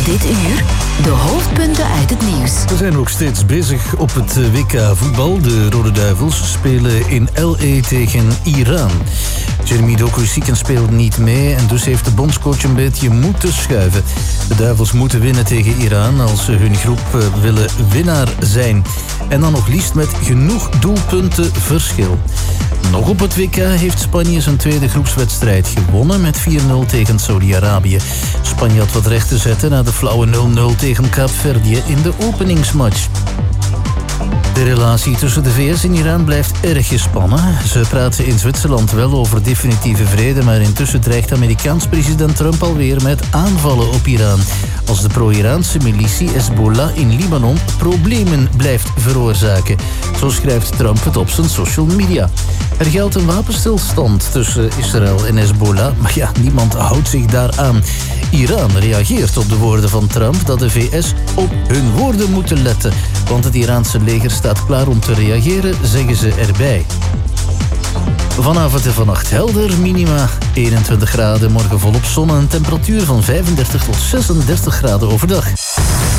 Dit uur de hoofdpunten uit het nieuws. We zijn nog steeds bezig op het WK voetbal. De Rode Duivels spelen in L.A. tegen Iran. Jeremy Doku is ziek en speelt niet mee en dus heeft de bondscoach een beetje moeten schuiven. De Duivels moeten winnen tegen Iran als ze hun groep willen winnaar zijn. En dan nog liefst met genoeg doelpunten verschil. Nog op het WK heeft Spanje zijn tweede groepswedstrijd gewonnen met 4-0 tegen Saudi-Arabië. Spanje had wat recht te zetten na de flauwe 0-0 tegen Kaapverdië in de openingsmatch. De relatie tussen de VS en Iran blijft erg gespannen. Ze praten in Zwitserland wel over definitieve vrede, maar intussen dreigt Amerikaans president Trump alweer met aanvallen op Iran. Als de pro-Iraanse militie Hezbollah in Libanon problemen blijft veroorzaken. Zo schrijft Trump het op zijn social media. Er geldt een wapenstilstand tussen Israël en Hezbollah, maar ja, niemand houdt zich daaraan. Iran reageert op de woorden van Trump dat de VS op hun woorden moeten letten. Want het Iraanse leger staat klaar om te reageren, zeggen ze erbij. Vanavond en vannacht helder, minima 21 graden, morgen volop zon en een temperatuur van 35 tot 36 graden overdag.